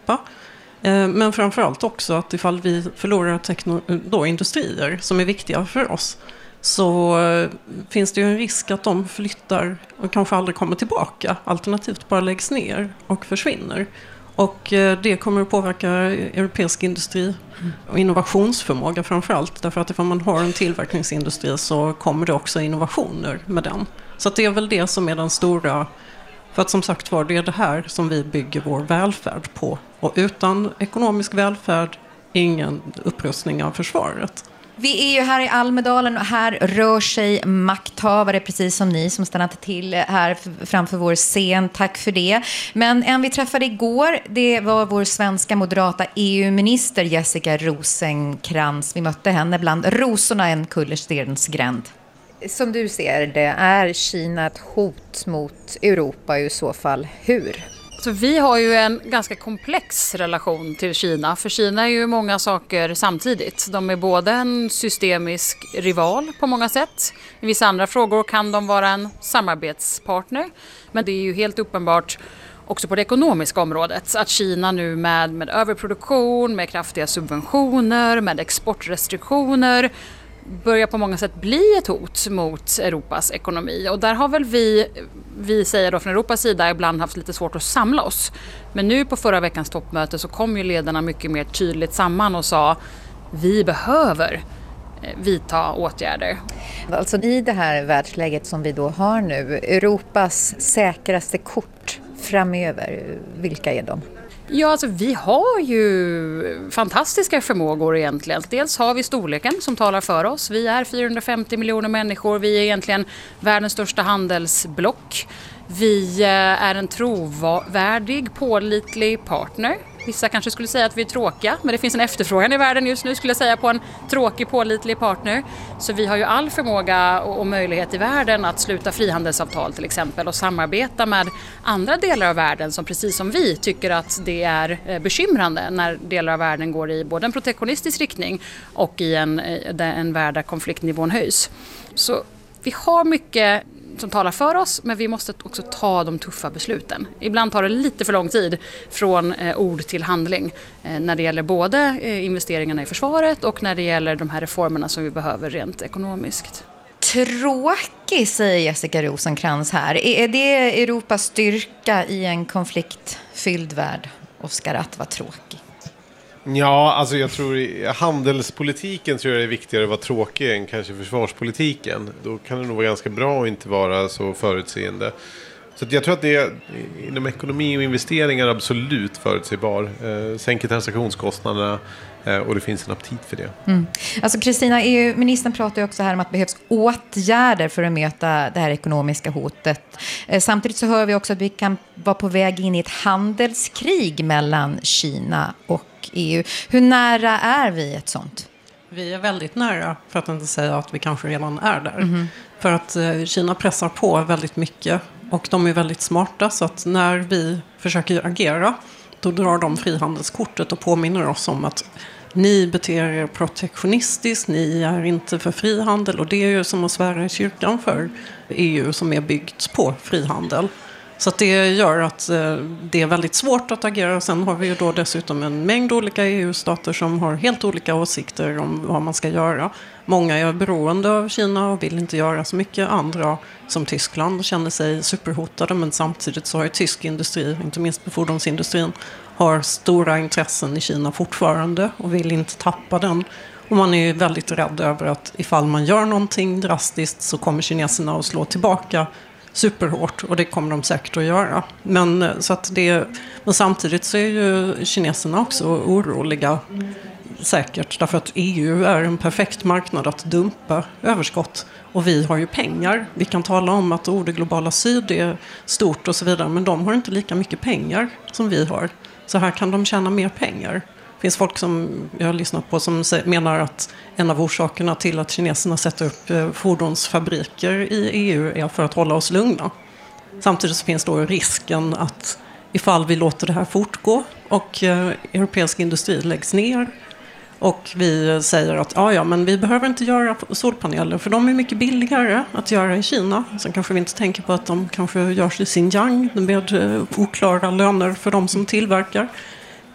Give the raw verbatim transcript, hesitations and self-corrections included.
Europa. Men framförallt också att ifall vi förlorar tekno- då industrier som är viktiga för oss, så finns det ju en risk att de flyttar och kanske aldrig kommer tillbaka. Alternativt bara läggs ner och försvinner. Och det kommer att påverka europeisk industri och innovationsförmåga framförallt. Därför att ifall man har en tillverkningsindustri så kommer det också innovationer med den. Så att det är väl det som är den stora... För att som sagt var, det är det här som vi bygger vår välfärd på. Och utan ekonomisk välfärd, ingen upprustning av försvaret. Vi är ju här i Almedalen och här rör sig makthavare precis som ni som stannat till här framför vår scen. Tack för det. Men en vi träffade igår, det var vår svenska moderata E U-minister Jessica Rosencrantz. Vi mötte henne bland rosorna en kullerstens gränd. Som du ser det, är Kina ett hot mot Europa i så fall? Hur? Så vi har ju en ganska komplex relation till Kina. För Kina är ju många saker samtidigt. De är både en systemisk rival på många sätt. I vissa andra frågor kan de vara en samarbetspartner. Men det är ju helt uppenbart också på det ekonomiska området att Kina nu med, med överproduktion, med kraftiga subventioner, med exportrestriktioner börjar på många sätt bli ett hot mot Europas ekonomi. Och där har väl vi, vi säger då från Europas sida, ibland haft lite svårt att samla oss. Men nu på förra veckans toppmöte så kom ju ledarna mycket mer tydligt samman och sa vi behöver vidta åtgärder. Alltså i det här världsläget som vi då har nu, Europas säkraste kort framöver, vilka är de? Ja, alltså vi har ju fantastiska förmågor egentligen. Dels har vi storleken som talar för oss. Vi är fyrahundrafemtio miljoner människor. Vi är egentligen världens största handelsblock. Vi är en trovärdig, pålitlig partner. Vissa kanske skulle säga att vi är tråkiga, men det finns en efterfrågan i världen just nu skulle jag säga på en tråkig, pålitlig partner. Så vi har ju all förmåga och möjlighet i världen att sluta frihandelsavtal till exempel och samarbeta med andra delar av världen som precis som vi tycker att det är bekymrande när delar av världen går i både en protektionistisk riktning och i en, en värld där konfliktnivån höjs. Så vi har mycket som talar för oss, men vi måste också ta de tuffa besluten. Ibland tar det lite för lång tid från eh, ord till handling eh, när det gäller både eh, investeringarna i försvaret och när det gäller de här reformerna som vi behöver rent ekonomiskt. Tråkig, säger Jessica Rosencrantz här. Är det Europas styrka i en konfliktfylld värld, Oskar, att vara tråkig? Ja, alltså jag tror i handelspolitiken tror jag det är viktigare att vara tråkig än kanske försvarspolitiken. Då kan det nog vara ganska bra att inte vara så förutseende. Så jag tror att det är inom ekonomi och investeringar absolut förutsägbar. Eh, sänker transaktionskostnaderna eh, och det finns en aptit för det. Mm. Alltså Kristina, E U-ministern pratar ju också här om att det behövs åtgärder för att möta det här ekonomiska hotet. Eh, samtidigt så hör vi också att vi kan vara på väg in i ett handelskrig mellan Kina och E U. Hur nära är vi ett sånt? Vi är väldigt nära, för att inte säga att vi kanske redan är där. Mm-hmm. För att eh, Kina pressar på väldigt mycket och de är väldigt smarta, så att när vi försöker agera då drar de frihandelskortet och påminner oss om att ni beter er protektionistiskt, ni är inte för frihandel, och det är ju som att svära i kyrkan för E U som är byggt på frihandel. Så att det gör att eh, det är väldigt svårt att agera. Sen har vi ju då dessutom en mängd olika E U-stater som har helt olika åsikter om vad man ska göra. Många är beroende av Kina och vill inte göra så mycket. Andra, som Tyskland, känner sig superhotade, men samtidigt så har ju tysk industri, inte minst på fordonsindustrin, har stora intressen i Kina fortfarande och vill inte tappa den. Och man är ju väldigt rädd över att ifall man gör någonting drastiskt så kommer kineserna att slå tillbaka superhårt, och det kommer de säkert att göra. Men, så att det, men samtidigt så är ju kineserna också oroliga, säkert, därför att E U är en perfekt marknad att dumpa överskott. Och vi har ju pengar. Vi kan tala om att oh, det globala syd är stort och så vidare, men de har inte lika mycket pengar som vi har. Så här kan de tjäna mer pengar. Det finns folk som jag har lyssnat på som menar att en av orsakerna till att kineserna sätter upp fordonsfabriker i E U är för att hålla oss lugna. Samtidigt så finns då risken att ifall vi låter det här fortgå och eh, europeisk industri läggs ner och vi säger att ja, ja, men vi behöver inte göra solpaneler för de är mycket billigare att göra i Kina. Sen kanske vi inte tänker på att de kanske görs i Xinjiang med oklara löner för de som tillverkar.